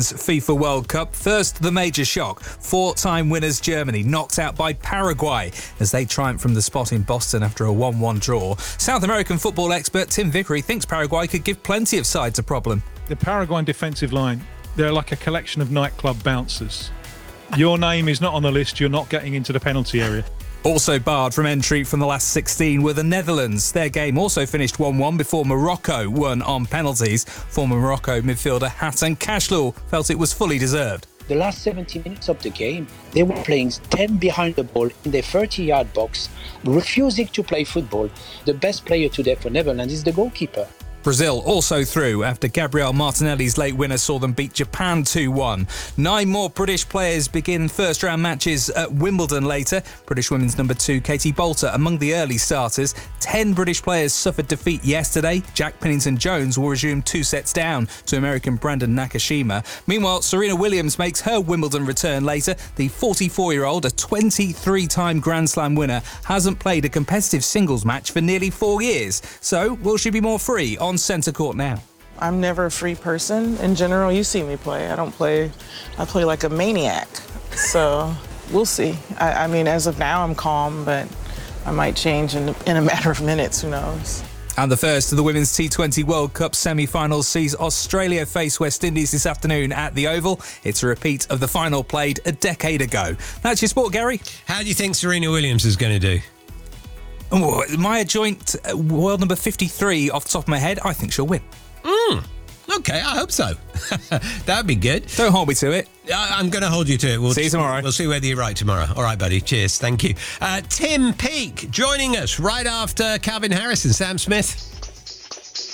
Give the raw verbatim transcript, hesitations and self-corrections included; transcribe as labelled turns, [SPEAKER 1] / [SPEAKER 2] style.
[SPEAKER 1] FIFA World Cup. First, the major shock. Four-time winners Germany knocked out by Paraguay as they triumphed from the spot in Boston after a one one draw. South American football expert Tim Vickery thinks Paraguay could give plenty of sides a problem.
[SPEAKER 2] The Paraguayan defensive line, they're like a collection of nightclub bouncers. Your name is not on the list, you're not getting into the penalty area.
[SPEAKER 1] Also barred from entry from the last sixteen were the Netherlands. Their game also finished one one before Morocco won on penalties. Former Morocco midfielder Hatem Kashloul felt it was fully deserved.
[SPEAKER 3] The last seventy minutes of the game, they were playing ten behind the ball in their thirty-yard box, refusing to play football. The best player today for Netherlands is the goalkeeper.
[SPEAKER 1] Brazil also through after Gabriel Martinelli's late winner saw them beat Japan two one. Nine more British players begin first-round matches at Wimbledon later. British women's number two, Katie Bolter, among the early starters. Ten British players suffered defeat yesterday. Jack Pennington-Jones will resume two sets down to American Brandon Nakashima. Meanwhile, Serena Williams makes her Wimbledon return later. The forty-four-year-old, a twenty-three-time Grand Slam winner, hasn't played a competitive singles match for nearly four years. So, will she be more free on centre court now?
[SPEAKER 4] I'm never a free person. In general, you see me play. I don't play, I play like a maniac. So we'll see. I, I mean, as of now, I'm calm, but I might change in, in a matter of minutes, who knows?
[SPEAKER 1] And the first of the Women's T twenty World Cup semi-finals sees Australia face West Indies this afternoon at the Oval. It's a repeat of the final played a decade ago. That's your sport, Gary.
[SPEAKER 5] How do you think Serena Williams is going to do?
[SPEAKER 1] Oh, Maya Joint, uh, world number fifty-three off the top of my head, I think she'll win.
[SPEAKER 5] Mm, okay, I hope so. That'd be good.
[SPEAKER 1] Don't hold me to it.
[SPEAKER 5] I, I'm going to hold you to it. We'll
[SPEAKER 1] see you tomorrow.
[SPEAKER 5] We'll see whether you're right tomorrow. All right, buddy. Cheers. Thank you. Uh, Tim Peake joining us right after Calvin Harris and Sam Smith.